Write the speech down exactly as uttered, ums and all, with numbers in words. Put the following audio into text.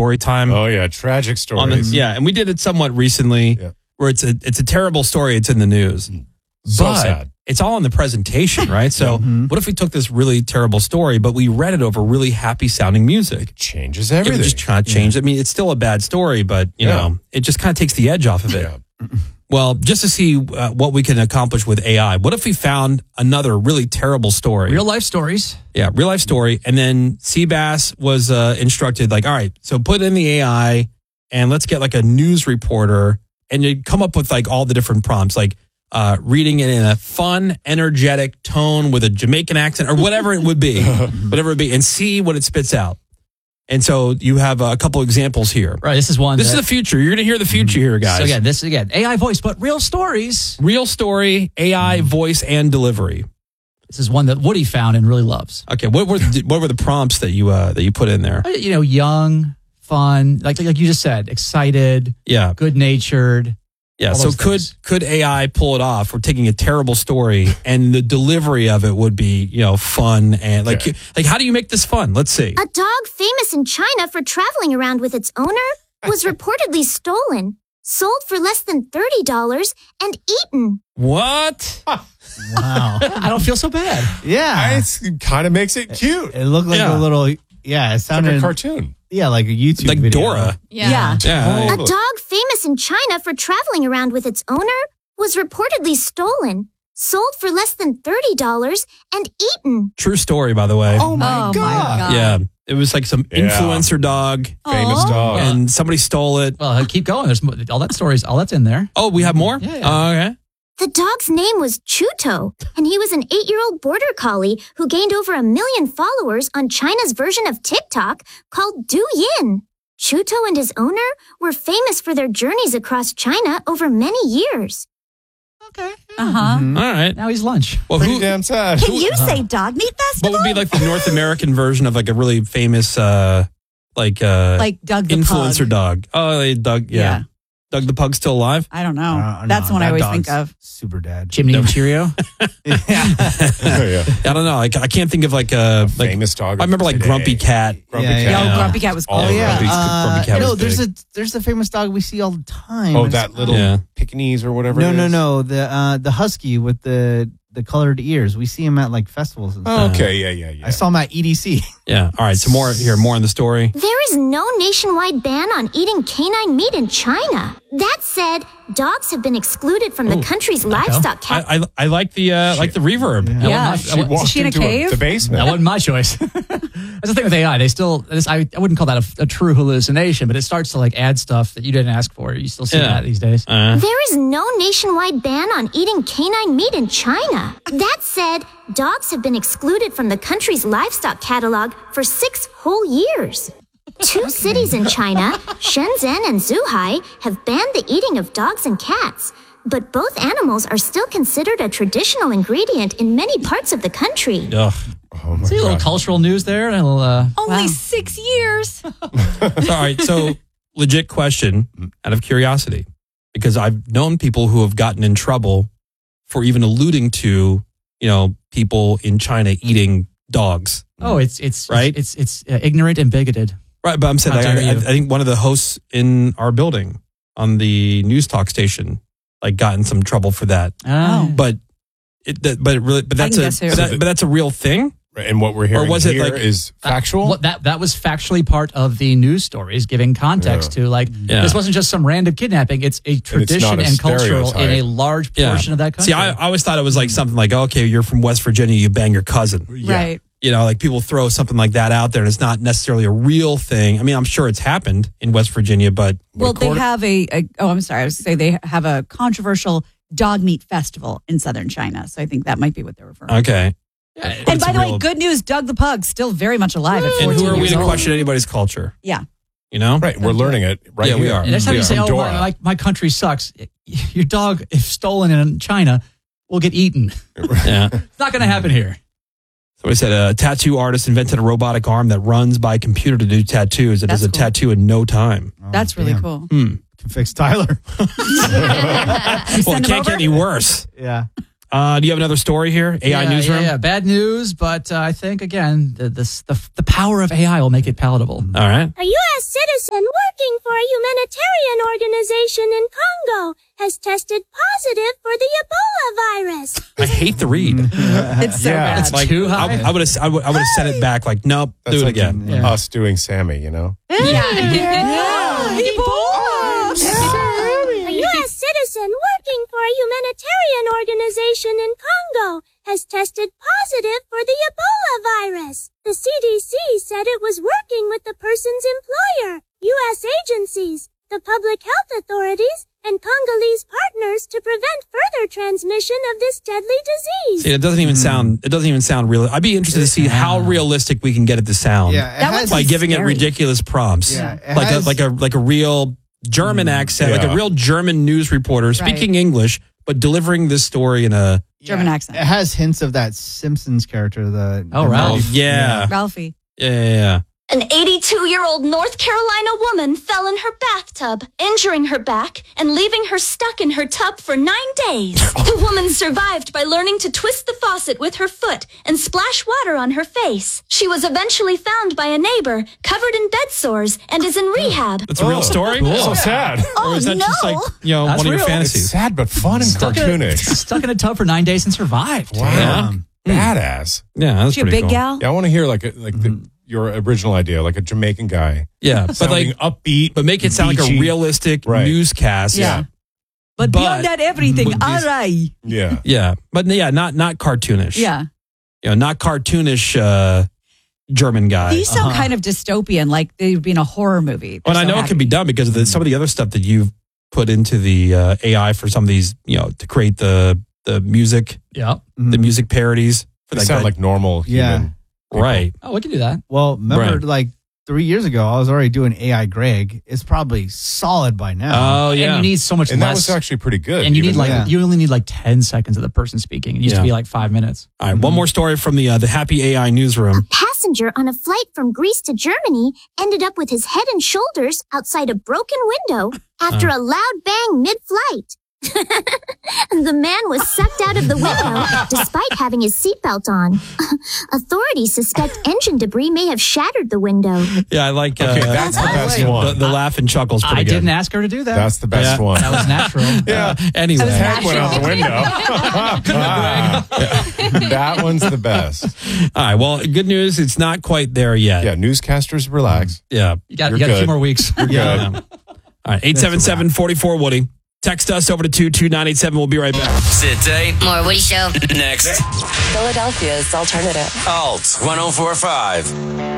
story time. Oh yeah, tragic stories. The, yeah, and we did it somewhat recently, yeah. where it's a it's a terrible story. It's in the news, so but sad. It's all in the presentation, right? So, mm-hmm. what if we took this really terrible story, but we read it over really happy sounding music? It changes everything. It just try to change. Yeah. I mean, it's still a bad story, but you yeah. know, it just kind of takes the edge off of it. Yeah. Well, just to see uh, what we can accomplish with A I, what if we found another really terrible story? Real life stories. Yeah, real life story. And then Seabass was uh, instructed, like, all right, so put in the A I and let's get like a news reporter and you come up with like all the different prompts, like uh, reading it in a fun, energetic tone with a Jamaican accent or whatever it would be, whatever it would be, and see what it spits out. And so you have a couple examples here. Right, this is one. This that, is the future. You're going to hear the future here, guys. So again, this is again A I voice, but real stories. Real story, A I voice and delivery. This is one that Woody found and really loves. Okay, what were the, what were the prompts that you uh, that you put in there? You know, young, fun, like like you just said, excited, yeah, good natured. Yeah, so could things. could A I pull it off? We're taking a terrible story and the delivery of it would be, you know, fun and like okay. like how do you make this fun? Let's see. A dog famous in China for traveling around with its owner was reportedly stolen, sold for less than thirty dollars, and eaten. What? Wow. I don't feel so bad. Yeah. It kind of makes it cute. It, it looked like yeah. a little, yeah, it sounded like a cartoon. Yeah, like a YouTube like video. Dora. Yeah. yeah. yeah. A dog famous in China for traveling around with its owner was reportedly stolen, sold for less than thirty dollars, and eaten. True story, by the way. Oh, my, oh God. my God. Yeah. It was like some yeah. influencer dog. Famous Aww. dog. And somebody stole it. Well, keep going. There's all that stories. All that's in there. Oh, we have more? Yeah. yeah. Oh, okay. The dog's name was Chuto, and he was an eight-year-old border collie who gained over a million followers on China's version of TikTok called Douyin. Chuto and his owner were famous for their journeys across China over many years. Okay. Uh-huh. Mm-hmm. All right. Now he's lunch. Well, Pretty who, damn sad. Can you say dog meat festival? what would be like the North American version of like a really famous, uh, like, uh, like Doug the influencer Pug. dog? Oh, they Doug, yeah. Yeah. Doug the Pug's still alive? I don't know. Uh, That's no, the one I that always dog's think of. Super dad. Chimney and Cheerio. yeah. Oh, yeah. I don't know. I, I can't think of like a, a like, famous dog. I remember like today. Grumpy Cat. Grumpy Yeah, Cat. yeah. Yeah, oh, Grumpy Cat was cool. All Oh, of yeah. Grumpy- Uh, Grumpy Cat no, was there's big. a there's a famous dog we see all the time. Oh, It's- that little Yeah. Pekingese or whatever. No, it no, is. no. The uh, the husky with the the colored ears. We see him at like festivals and Oh, stuff. okay, yeah, yeah, yeah. I saw him at E D C. Yeah. All right. So more here, more on the story. There is no nationwide ban on eating canine meat in China. That said, dogs have been excluded from the country's livestock cat. I, I, I like the, uh, like the reverb. That Yeah. wasn't She my- walked Is she in a into cave? the basement. That wasn't my choice. That's the thing with A I. They still, this, I, I wouldn't call that a, a true hallucination, but it starts to like add stuff that you didn't ask for. You still see Yeah. that these days. Uh, There is no nationwide ban on eating canine meat in China. That said, dogs have been excluded from the country's livestock catalog for six whole years. Two cities in China, Shenzhen and Zhuhai, have banned the eating of dogs and cats. But both animals are still considered a traditional ingredient in many parts of the country. ugh. Oh my See a little God. cultural news there. A little, uh, Only Wow. six years. All right. So, legit question out of curiosity, because I've known people who have gotten in trouble for even alluding to, you know, people in China eating dogs. oh, it's it's Right? It's it's, it's uh, ignorant and bigoted. Right. But I'm saying, How like, I, dare I, you. I think one of the hosts in our building on the news talk station, like, got in some trouble for that. Oh. But it, that, but it really, but I that's can a, guess who. but, that, but that's a real thing. And what we're hearing was it here like- is factual. What that that was factually part of the news stories, giving context to like Yeah. this wasn't just some random kidnapping. It's a tradition not a and cultural in stereotype. a large Yeah. portion of that country. See, I, I always thought it was like something like, okay, you're from West Virginia, you bang your cousin. Right. You know, like people throw something like that out there and it's not necessarily a real thing. I mean, I'm sure it's happened in West Virginia, but Well, they according- have a, a, oh, I'm sorry. I was going to say they have a controversial dog meat festival in southern China. So I think that might be what they're referring to. okay. Yeah, And it's by a the real- way, good news, Doug the Pug, still very much alive at And fourteen who are we years to old. question anybody's culture? Yeah. You know? Right, we're learning it right Yeah, we here. are. next time We you are. say, From "Oh, Dora. my, my, my country sucks," your dog, if stolen in China, will get eaten. Yeah. It's not going to happen here. So we said a tattoo artist invented a robotic arm that runs by computer to do tattoos. It does That's a cool. tattoo in no time. Oh, That's really damn. cool. Hmm. Can fix Tyler. Well, it Send him can't over? get any worse. yeah. Uh, do you have another story here? A I yeah, newsroom? Yeah, yeah, bad news, but uh, I think, again, the, this, the, the power of A I will make it palatable. All right. A U S citizen working for a humanitarian organization in Congo has tested positive for the Ebola virus. I hate the read. It's so Yeah, bad. it's Like, too high. I, I would have I would, I would have sent it back like, nope, That's do it like again. Yeah. us doing Sammy, you know? A U S citizen working for a humanitarian organization in Congo has tested positive for the Ebola virus. The C D C said it was working with the person's employer, U S agencies, the public health authorities, and Congolese partners to prevent further transmission of this deadly disease. See, it doesn't even sound. It doesn't even sound real. I'd be interested to see how realistic we can get it to sound. Yeah, it That has, one's by giving it scary. ridiculous prompts, Yeah, it like has- a like a like a real German accent, like yeah. a real German news reporter Right. speaking English, but delivering this story in a German yeah, accent. It has hints of that Simpsons character. The Oh, the Ralph. Ralph. yeah, Ralphie. yeah, yeah, yeah. An eighty-two-year-old North Carolina woman fell in her bathtub, injuring her back and leaving her stuck in her tub for nine days. The woman survived by learning to twist the faucet with her foot and splash water on her face. She was eventually found by a neighbor, covered in bed sores, and is in rehab. That's a real story. So sad. Or is that just like you know That's one of your real. It's fantasies? sad but fun and Stuck in, a, cartoonish. stuck in a tub for nine days and survived. Wow. Badass. Yeah, that's She a pretty big cool. gal? Yeah, I want to hear like a, like the, your original idea, like a Jamaican guy. Yeah, but Sounding like, upbeat. but make it sound like a beachy. realistic Right. newscast. Yeah. But, But- beyond that, everything, but all these- right. Yeah. yeah, but yeah, not not cartoonish. Yeah. you know, not cartoonish uh, German guy. These sound kind of dystopian, like they'd be in a horror movie. Well, They're and I so know it can be happy. done because of the, some of the other stuff that you've put into the uh, A I for some of these, you know, to create the the music, Yeah. the Mhm. music parodies. For They that sound guy. like normal Yeah. human. people. right. Oh, we can do that. Well, remember, Right. like three years ago, I was already doing A I Greg. It's probably solid by now. Oh yeah. And you need so much And that less. was actually pretty good. and you even need like Yeah. you only need like ten seconds of the person speaking. It used Yeah. to be like five minutes. All right, one more story from the uh, the Happy A I newsroom. Passenger on a flight from Greece to Germany ended up with his head and shoulders outside a broken window after a loud bang mid-flight. The man was sucked out of the window despite having his seatbelt on. Authorities suspect engine debris may have shattered the window. Yeah, I like. Okay, uh, that's the best the, one. the laugh and chuckles. Pretty I good. didn't ask her to do that. That's the best Yeah. one. that was natural. Yeah. Anyway, Head went out the window. That one's the best. all right. Well, good news. It's not quite there yet. Yeah, newscasters, relax. Yeah. You got, You're you got a few good. more weeks. You're Yeah. good. All right. eight seven seven, four four, Woody. Text us over to two two nine eight seven. We'll be right back. Sit tight. More Woody Show. Next. Philadelphia's alternative. Alt ten forty-five.